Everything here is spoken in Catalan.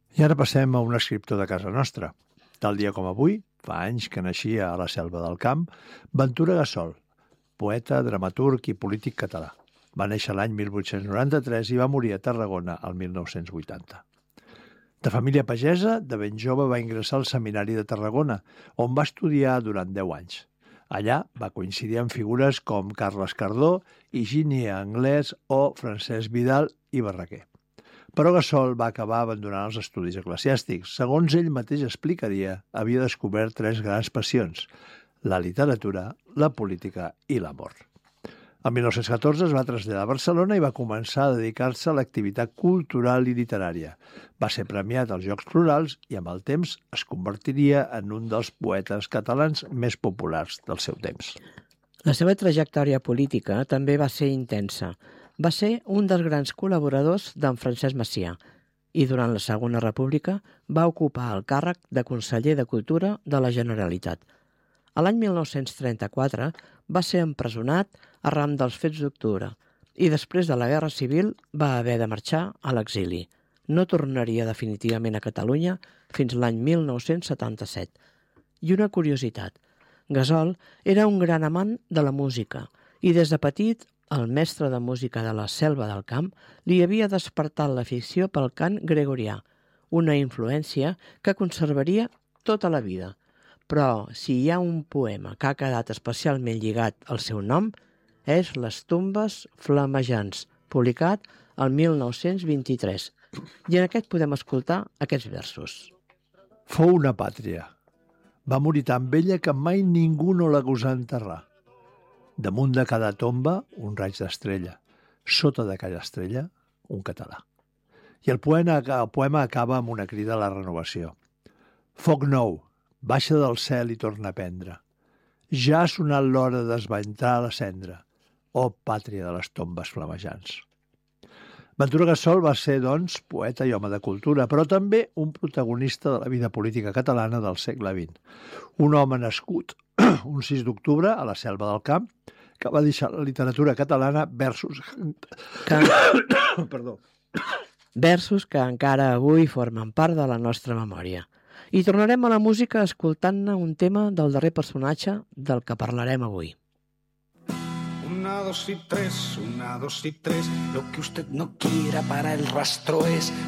I ara passem a un escriptor de casa nostra. Tal dia com avui, fa anys que naixia a la Selva del Camp, Ventura Gassol, poeta, dramaturg i polític català. Va néixer l'any 1893 i va morir a Tarragona el 1980. De família pagesa, de ben jove va ingressar al Seminari de Tarragona, on va estudiar durant 10 anys. Allà va coincidir amb figures com Carles Cardó, Higini Anglès o Francesc Vidal i Barraquer. Però Gassol va acabar abandonant els estudis eclesiàstics. Segons ell mateix explicaria, havia descobert 3 grans passions: la literatura, la política i l'amor. El 1914 es va traslladar a Barcelona i va començar a dedicar-se a l'activitat cultural i literària. Va ser premiat als Jocs Florals i amb el temps es convertiria en un dels poetes catalans més populars del seu temps. La seva trajectòria política també va ser intensa. Va ser un dels grans col·laboradors d'en Francesc Macià i durant la Segona República va ocupar el càrrec de conseller de Cultura de la Generalitat. A l'any 1934 va ser empresonat arran dels fets d'octubre i després de la Guerra Civil va haver de marxar a l'exili. No tornaria definitivament a Catalunya fins l'any 1977. I una curiositat, Gassol era un gran amant de la música i des de petit el mestre de música de la Selva del Camp li havia despertat l'afició pel cant gregorià, una influència que conservaria tota la vida. Però si hi ha un poema que ha quedat especialment lligat al seu nom, és Les tombes flamejants, publicat el 1923. I en aquest podem escoltar aquests versos. Fou una pàtria. Va morir tan vella que mai ningú no la gosà enterrar. Damunt de cada tomba, un raig d'estrella. Sota de cada estrella, un català. I el poema acaba amb una crida a la renovació. Foc nou, baixa del cel i torna a prendre. Ja ha sonat l'hora d'esventar la cendra. Oh, pàtria de les tombes flamejants. Ventura Gassol va ser, doncs, poeta i home de cultura, però també un protagonista de la vida política catalana del segle XX. Un home nascut un 6 d'octubre a la Selva del Camp, que va deixar la literatura catalana versos versos que encara avui formen part de la nostra memòria. I tornarem a la música escoltant-ne un tema del darrer personatge del que parlarem avui. 1, 2 y 3, 1, 2 y 3. Lo que usted no quiera para el rastro es